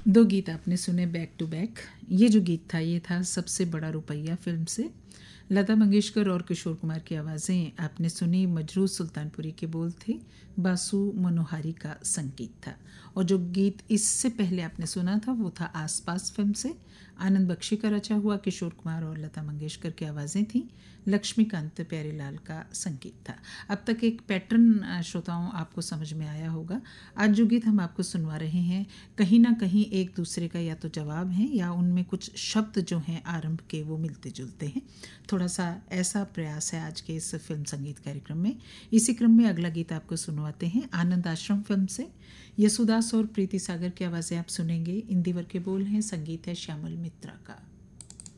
दो गीत आपने सुने बैक टू बैक। ये जो गीत था ये था सबसे बड़ा रुपया फिल्म से। लता मंगेशकर और किशोर कुमार की आवाज़ें आपने सुनी। मजरूह सुल्तानपुरी के बोल थे, बासु मनोहारी का संगीत था। और जो गीत इससे पहले आपने सुना था वो था आसपास फिल्म से। आनंद बख्शी का रचा हुआ, किशोर कुमार और लता मंगेशकर की आवाज़ें थीं। लक्ष्मीकांत प्यारेलाल का संगीत था। अब तक एक पैटर्न श्रोताओं आपको समझ में आया होगा। आज जो गीत हम आपको सुनवा रहे हैं कहीं ना कहीं एक दूसरे का या तो जवाब है या उनमें कुछ शब्द जो हैं आरंभ के वो मिलते जुलते हैं। थोड़ा सा ऐसा प्रयास है आज के इस फिल्म संगीत कार्यक्रम में। इसी क्रम में अगला गीत आपको सुनवाते हैं आनंद आश्रम फिल्म से। यसुदास और प्रीति सागर की आवाज़ें आप सुनेंगे। इंदिवर के बोल हैं, संगीत है श्यामल मित्रा का।